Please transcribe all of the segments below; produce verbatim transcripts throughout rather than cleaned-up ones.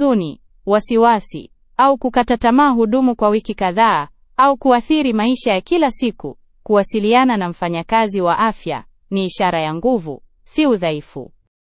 huzuni, wasiwasi au kukata tamaa hudumu kwa wiki kadhaa au kuathiri maisha ya kila siku, kuwasiliana na mfanyakazi wa afya ni ishara ya nguvu, si udhaifu.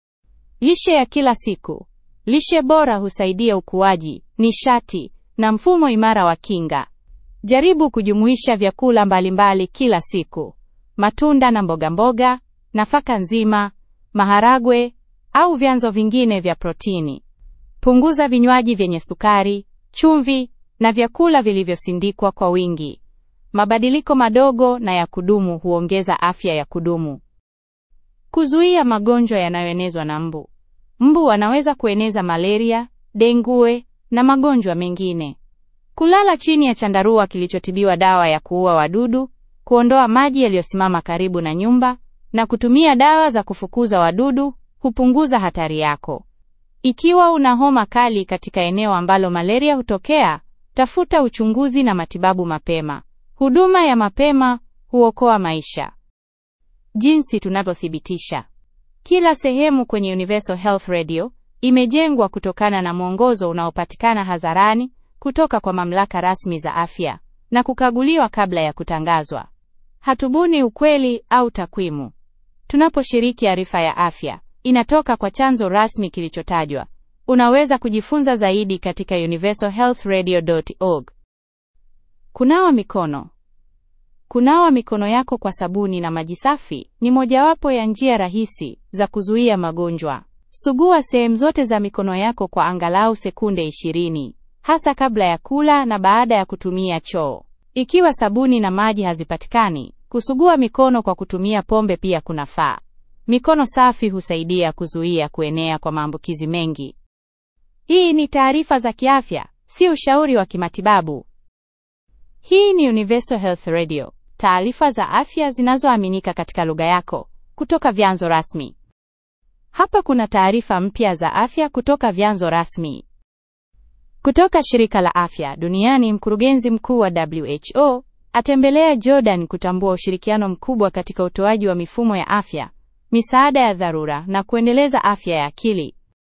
Lishe ya kila siku. Lishe bora husaidia ukuaji, nishati na mfumo imara wa kinga. Jaribu kujumuisha vyakula mbalimbali kila siku: matunda na mboga mboga, nafaka nzima, maharagwe au vyanzo vingine vya protini. Punguza vinywaji vyenye sukari, chumvi na vyakula vilivyosindikwa kwa wingi. Mabadiliko madogo na ya kudumu huongeza afya ya kudumu. Kuzuia magonjwa yanayoenezwa na mbu. Mbu wanaweza kueneza malaria, dengue na magonjwa mengine. Kulala chini ya chandarua kilichotibiwa dawa ya kuua wadudu, kuondoa maji yaliyosimama karibu na nyumba na kutumia dawa za kufukuza wadudu hupunguza hatari yako. Ikiwa una homa kali katika eneo ambalo malaria hutokea, tafuta uchunguzi na matibabu mapema. Huduma ya mapema huokoa maisha. Jinsi tunavyothibitisha. Kila sehemu kwenye Universal Health Radio imejengwa kutokana na mwongozo unaopatikana hadharani kutoka kwa mamlaka rasmi za afya na kukaguliwa kabla ya kutangazwa. Hatubuni ukweli au takwimu. Tunaposhiriki arifa ya afya, inatoka kwa chanzo rasmi kilichotajwa. Unaweza kujifunza zaidi katika universal health radio dot org. Kunawa mikono. Kunawa mikono yako kwa sabuni na maji safi ni mojawapo ya njia rahisi za kuzuia magonjwa. Sugua sehemu zote za mikono yako kwa angalau sekunde ishirini, hasa kabla ya kula na baada ya kutumia choo. Ikiwa sabuni na maji hazipatikani, kusugua mikono kwa kutumia pombe pia kunafaa. Mikono safi husaidia kuzuia kuenea kwa maambukizi mengi. Hii ni taarifa za kiafya, si ushauri wa kimatibabu. Hii ni Universal Health Radio, taarifa za afya zinazoaminika katika lugha yako kutoka vyanzo rasmi. Hapa kuna taarifa mpya za afya kutoka vyanzo rasmi. Kutoka Shirika la Afya Duniani, mkurugenzi mkuu wa W H O atembelea Jordan kutambua ushirikiano mkubwa katika utoaji wa mifumo ya afya, misaada ya dharura na kuendeleza afya ya akili.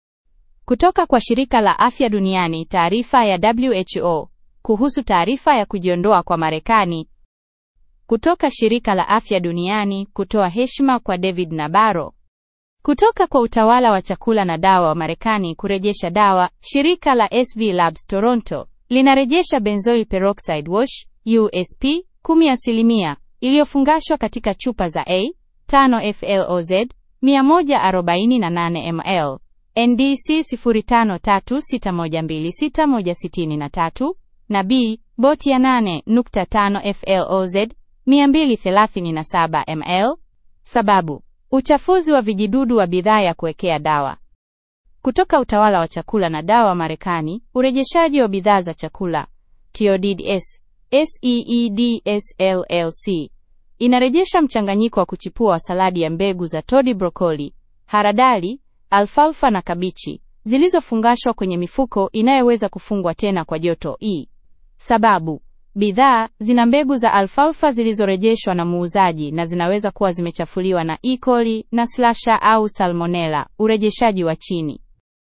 Kutoka kwa Shirika la Afya Duniani, taarifa ya W H O kuhusu taarifa ya kujiondoa kwa Marekani. Kutoka Shirika la Afya Duniani kutoa heshima kwa David Nabarro. Kutoka kwa Utawala wa Chakula na Dawa wa Marekani kurejesha dawa, Shirika la S V Labs Toronto linarejesha benzoyl peroxide wash U S P kumi asilimia iliyofungashwa katika chupa za A tano F L O Z mia moja arobaini na nane millilita N D C sifuri tano tatu sita moja mbili sita moja sita tatu na B boti ya nane nukta tano F L O Z mia mbili thelathini na saba millilita. Sababu: uchafuzi wa vijidudu wa bidhaa ya kuwekea dawa. Kutoka Utawala wa Chakula na Dawa wa Marekani, urejeshaji wa bidhaa za chakula T O D S S E E D S L L C inarejesha mchanganyiko wa kuchipua wa saladi ya mbegu za todi, brokoli, haradali, alfalfa na kabichi zilizofungashwa kwenye mifuko inayoweza kufungwa tena kwa joto E. Sababu: bidhaa zina mbegu za alfalfa zilizorejeshwa na muuzaji na zinaweza kuwa zimechafuliwa na E. coli na slasha au salmonella. Urejeshaji wa chini.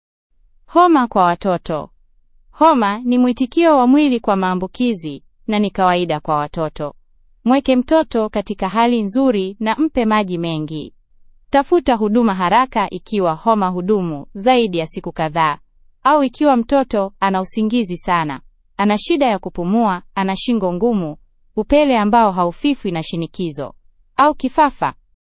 Homa kwa watoto. Homa ni mwitikio wa mwili kwa maambukizi na ni kawaida kwa watoto. Mweke mtoto katika hali nzuri na mpe maji mengi. Tafuta huduma haraka ikiwa homa hudumu zaidi ya siku kadhaa, au ikiwa mtoto ana usingizi sana, ana shida ya kupumua, ana shingo ngumu, upele ambao haufifwi na shinikizo au kifafa.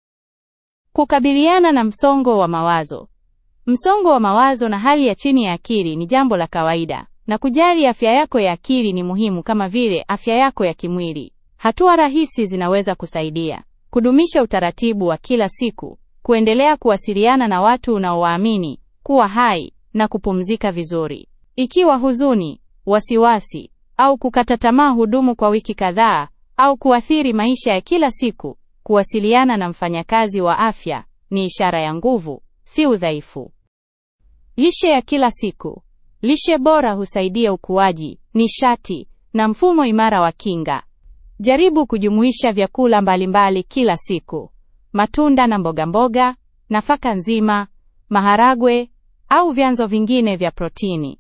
Kukabiliana na msongo wa mawazo. Msongo wa mawazo na hali ya chini ya akili ni jambo la kawaida, na kujali afya yako ya akili ni muhimu kama vile afya yako ya kimwili. Hatua rahisi zinaweza kusaidia: kudumisha utaratibu wa kila siku, kuendelea kuwasiliana na watu unaowaamini, kuwa hai na kupumzika vizuri. Ikiwa huzuni, wasiwasi au kukata tamaa hudumu kwa wiki kadhaa au kuathiri maisha ya kila siku, kuwasiliana na mfanyakazi wa afya ni ishara ya nguvu, si udhaifu. Lishe ya kila siku. Lishe bora husaidia ukuaji, nishati na mfumo imara wa kinga. Jaribu kujumuisha vyakula mbalimbali kila siku: matunda na mboga mboga, nafaka nzima, maharagwe au vyanzo vingine vya protini.